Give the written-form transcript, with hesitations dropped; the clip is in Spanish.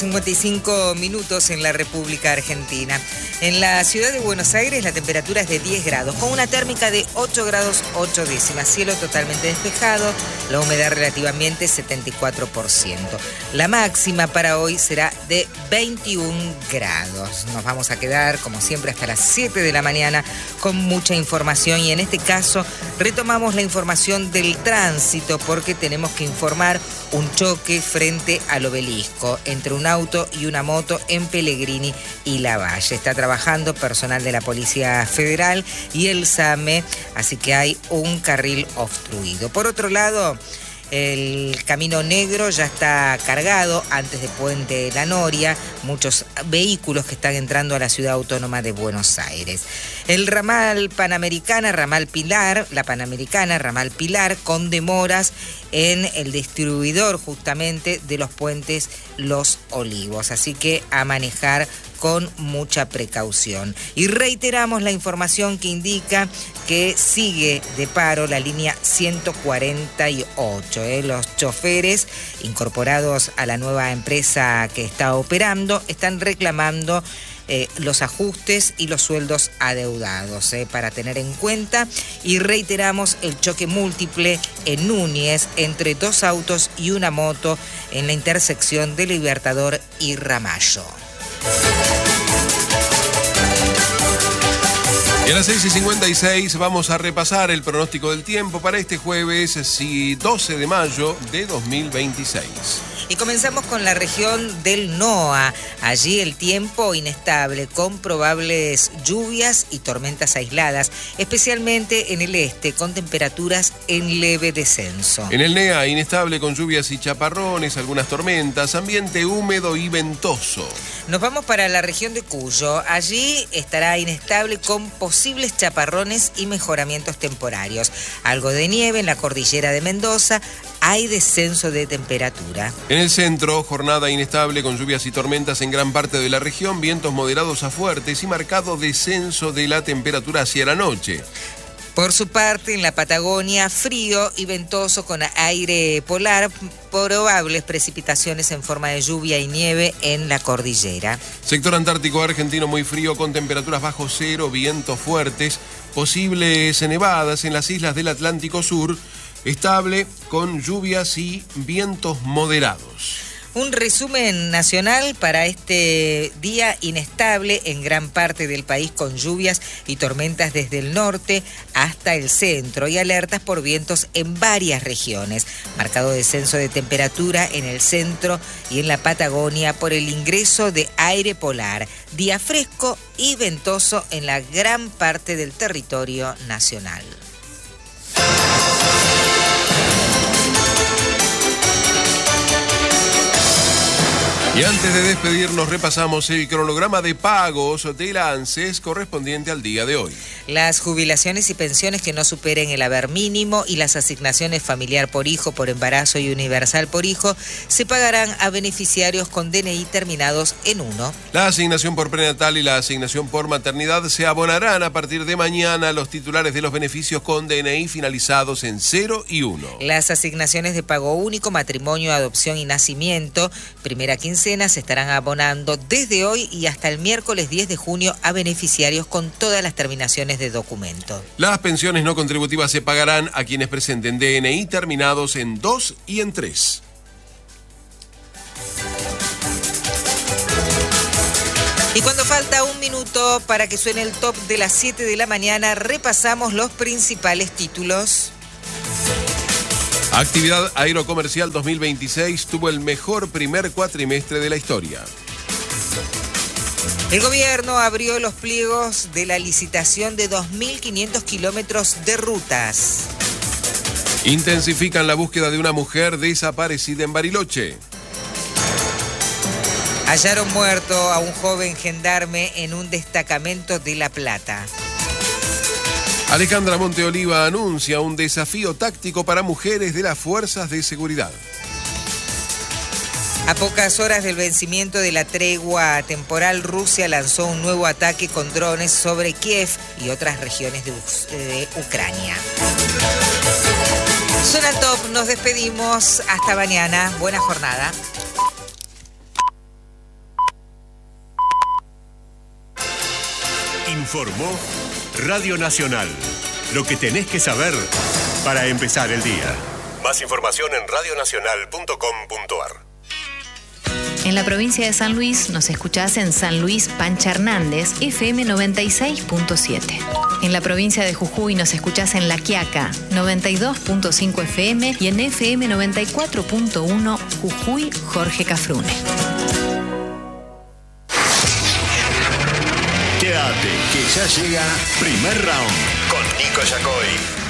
55 minutos en la República Argentina. En la ciudad de Buenos Aires la temperatura es de 10 grados, con una térmica de 8 grados 8 décimas. Cielo totalmente despejado, la humedad relativamente 74%. La máxima para hoy será de 21 grados. Nos vamos a quedar, como siempre, hasta las 7 de la mañana con mucha información y en este caso retomamos la información del tránsito porque tenemos que informar un choque frente al Obelisco entre un auto y una moto en Pellegrini y Lavalle. Está trabajando personal de la Policía Federal y el SAME, así que hay un carril obstruido. Por otro lado, el Camino Negro ya está cargado antes de Puente La Noria, muchos vehículos que están entrando a la Ciudad Autónoma de Buenos Aires. El ramal Panamericana, ramal Pilar, la Panamericana, ramal Pilar, con demoras en el distribuidor justamente de los puentes Los Olivos. Así que a manejar con mucha precaución. Y reiteramos la información que indica que sigue de paro la línea 148. Los choferes incorporados a la nueva empresa que está operando están reclamando los ajustes y los sueldos adeudados para tener en cuenta. Y reiteramos el choque múltiple en Núñez entre dos autos y una moto en la intersección de Libertador y Ramallo. Y a las 6:56 vamos a repasar el pronóstico del tiempo para este jueves 12 de mayo de 2026. Y comenzamos con la región del NOA. Allí el tiempo inestable con probables lluvias y tormentas aisladas, especialmente en el este, con temperaturas en leve descenso. En el NEA, inestable con lluvias y chaparrones, algunas tormentas, ambiente húmedo y ventoso. Nos vamos para la región de Cuyo. Allí estará inestable con posibles chaparrones y mejoramientos temporarios. Algo de nieve en la cordillera de Mendoza. Hay descenso de temperatura. En el centro, jornada inestable con lluvias y tormentas en gran parte de la región, vientos moderados a fuertes y marcado descenso de la temperatura hacia la noche. Por su parte, en la Patagonia, frío y ventoso con aire polar, probables precipitaciones en forma de lluvia y nieve en la cordillera. Sector antártico argentino muy frío con temperaturas bajo cero, vientos fuertes, posibles nevadas en las islas del Atlántico Sur, estable con lluvias y vientos moderados. Un resumen nacional para este día inestable en gran parte del país con lluvias y tormentas desde el norte hasta el centro y alertas por vientos en varias regiones. Marcado descenso de temperatura en el centro y en la Patagonia por el ingreso de aire polar. Día fresco y ventoso en la gran parte del territorio nacional. Y antes de despedirnos repasamos el cronograma de pagos de la ANSES correspondiente al día de hoy. Las jubilaciones y pensiones que no superen el haber mínimo y las asignaciones familiar por hijo, por embarazo y universal por hijo se pagarán a beneficiarios con DNI terminados en 1. La asignación por prenatal y la asignación por maternidad se abonarán a partir de mañana a los titulares de los beneficios con DNI finalizados en 0 y 1. Las asignaciones de pago único, matrimonio, adopción y nacimiento, primera quincena, se estarán abonando desde hoy y hasta el miércoles 10 de junio a beneficiarios con todas las terminaciones de documento. Las pensiones no contributivas se pagarán a quienes presenten DNI terminados en 2 y en 3. Y cuando falta un minuto para que suene el top de las 7 de la mañana, repasamos los principales títulos. Actividad aerocomercial 2026 tuvo el mejor primer cuatrimestre de la historia. El gobierno abrió los pliegos de la licitación de 2.500 kilómetros de rutas. Intensifican la búsqueda de una mujer desaparecida en Bariloche. Hallaron muerto a un joven gendarme en un destacamento de La Plata. Alejandra Monteoliva anuncia un desafío táctico para mujeres de las fuerzas de seguridad. A pocas horas del vencimiento de la tregua temporal, Rusia lanzó un nuevo ataque con drones sobre Kiev y otras regiones de Ucrania. Zona Top, nos despedimos. Hasta mañana. Buena jornada. Informó Radio Nacional. Lo que tenés que saber para empezar el día. Más información en radionacional.com.ar. En la provincia de San Luis nos escuchás en San Luis Pancha Hernández, FM 96.7. En la provincia de Jujuy nos escuchás en La Quiaca, 92.5 FM y en FM 94.1 Jujuy Jorge Cafrune. Quédate, que ya llega Primer Round con Nico Yacoy.